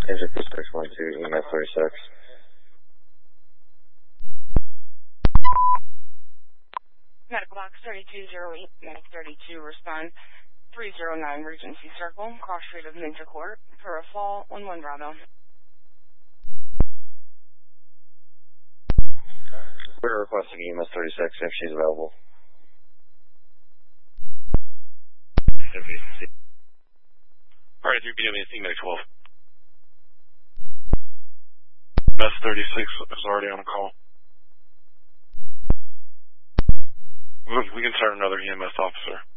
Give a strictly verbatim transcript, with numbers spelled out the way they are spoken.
Engine two six one two, E M S thirty-six. Medical box thirty-two oh eight, medic thirty-two, respond three oh nine Regency Circle, cross street of Minter Court, for a fall, one one Bravo. We're requesting E M S thirty-six if she's available. Alright, three P M A C, medic twelve. E M S thirty-six is already on a call. We can start another E M S officer.